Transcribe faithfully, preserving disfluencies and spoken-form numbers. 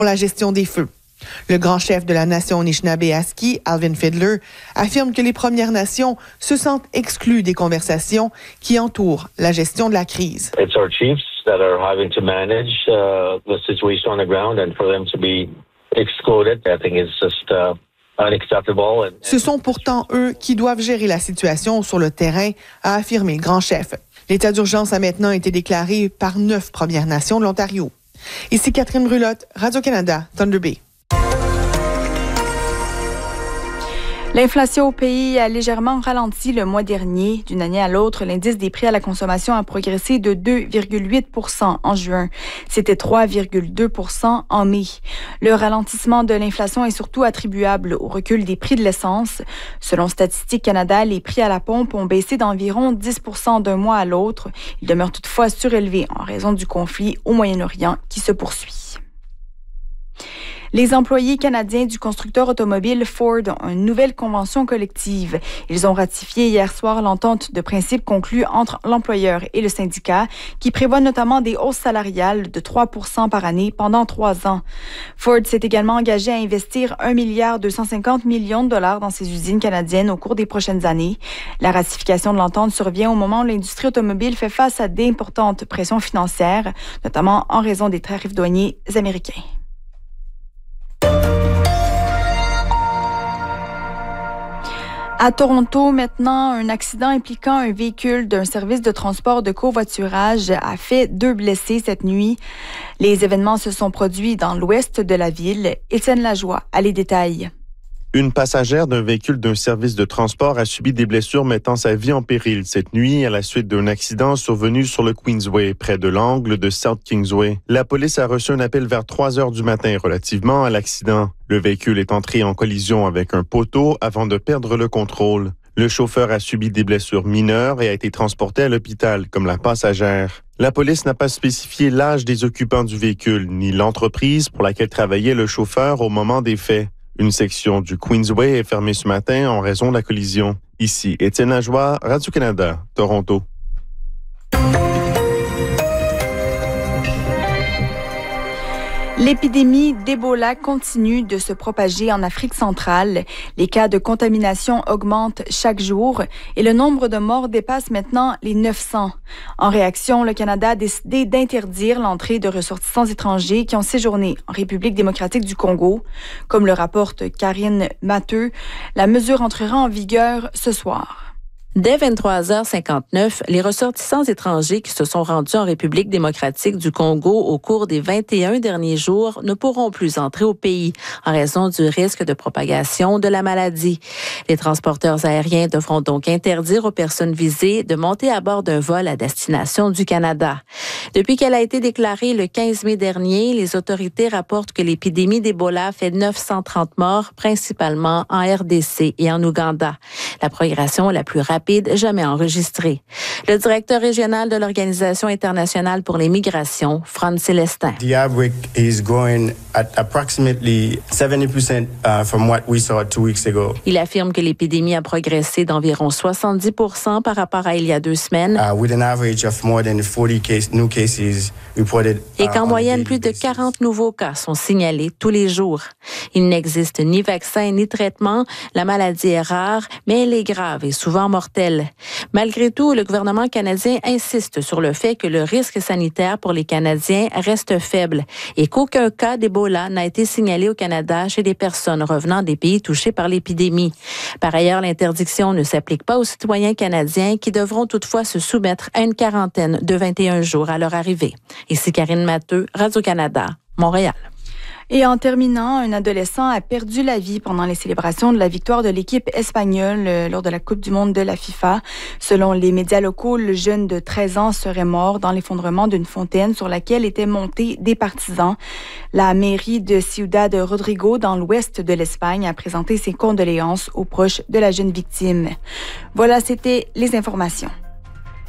pour la gestion des feux. Le grand chef de la nation Anishinaabe-Aski, Alvin Fiddler, affirme que les Premières Nations se sentent exclues des conversations qui entourent la gestion de la crise. It's our chiefs that are having to manage uh, the situation on the ground, and for them to be excluded, I think is just uh, unacceptable. And, Ce sont pourtant eux qui doivent gérer la situation sur le terrain, a affirmé le grand chef. L'état d'urgence a maintenant été déclaré par neuf Premières Nations de l'Ontario. Ici Catherine Brulotte, Radio-Canada, Thunder Bay. L'inflation au pays a légèrement ralenti le mois dernier. D'une année à l'autre, l'indice des prix à la consommation a progressé de deux virgule huit pour cent en juin. C'était trois virgule deux pour cent en mai. Le ralentissement de l'inflation est surtout attribuable au recul des prix de l'essence. Selon Statistique Canada, les prix à la pompe ont baissé d'environ dix pour cent d'un mois à l'autre. Ils demeurent toutefois surélevés en raison du conflit au Moyen-Orient qui se poursuit. Les employés canadiens du constructeur automobile Ford ont une nouvelle convention collective. Ils ont ratifié hier soir l'entente de principe conclue entre l'employeur et le syndicat qui prévoit notamment des hausses salariales de trois pour cent par année pendant trois ans. Ford s'est également engagé à investir un milliard deux cent cinquante millions de dollars dans ses usines canadiennes au cours des prochaines années. La ratification de l'entente survient au moment où l'industrie automobile fait face à d'importantes pressions financières, notamment en raison des tarifs douaniers américains. À Toronto, maintenant, un accident impliquant un véhicule d'un service de transport de covoiturage a fait deux blessés cette nuit. Les événements se sont produits dans l'ouest de la ville. Étienne Lajoie a les détails. Une passagère d'un véhicule d'un service de transport a subi des blessures mettant sa vie en péril cette nuit à la suite d'un accident survenu sur le Queensway, près de l'angle de South Kingsway. La police a reçu un appel vers trois heures du matin relativement à l'accident. Le véhicule est entré en collision avec un poteau avant de perdre le contrôle. Le chauffeur a subi des blessures mineures et a été transporté à l'hôpital, comme la passagère. La police n'a pas spécifié l'âge des occupants du véhicule, ni l'entreprise pour laquelle travaillait le chauffeur au moment des faits. Une section du Queensway est fermée ce matin en raison de la collision. Ici, Étienne Lajoie, Radio-Canada, Toronto. L'épidémie d'Ebola continue de se propager en Afrique centrale. Les cas de contamination augmentent chaque jour et le nombre de morts dépasse maintenant les neuf cents. En réaction, le Canada a décidé d'interdire l'entrée de ressortissants étrangers qui ont séjourné en République démocratique du Congo. Comme le rapporte Karine Matteux, la mesure entrera en vigueur ce soir. Dès vingt-trois heures cinquante-neuf, les ressortissants étrangers qui se sont rendus en République démocratique du Congo au cours des vingt et un derniers jours ne pourront plus entrer au pays en raison du risque de propagation de la maladie. Les transporteurs aériens devront donc interdire aux personnes visées de monter à bord d'un vol à destination du Canada. Depuis qu'elle a été déclarée le quinze mai dernier, les autorités rapportent que l'épidémie d'Ebola fait neuf cent trente morts, principalement en R D C et en Ouganda. La progression la plus rapide jamais enregistrée. Le directeur régional de l'Organisation internationale pour les migrations, Franz Célestin. The outbreak is growing at approximately seventy percent uh, from what we saw two weeks ago. Il affirme que l'épidémie a progressé d'environ soixante-dix pour cent par rapport à il y a deux semaines. Uh, with an average of more than forty case, new cases reported. Uh, Et qu'en moyenne, plus de quarante nouveaux cas sont signalés tous les jours. Il n'existe ni vaccin ni traitement. La maladie est rare, mais elle est grave et souvent mortelle. Malgré tout, le gouvernement canadien insiste sur le fait que le risque sanitaire pour les Canadiens reste faible et qu'aucun cas d'Ebola n'a été signalé au Canada chez des personnes revenant des pays touchés par l'épidémie. Par ailleurs, l'interdiction ne s'applique pas aux citoyens canadiens qui devront toutefois se soumettre à une quarantaine de vingt et un jours à leur arrivée. Ici Karine Matteux, Radio-Canada, Montréal. Et en terminant, un adolescent a perdu la vie pendant les célébrations de la victoire de l'équipe espagnole euh, lors de la Coupe du monde de la FIFA. Selon les médias locaux, le jeune de treize ans serait mort dans l'effondrement d'une fontaine sur laquelle étaient montés des partisans. La mairie de Ciudad Rodrigo, dans l'ouest de l'Espagne, a présenté ses condoléances aux proches de la jeune victime. Voilà, c'était les informations.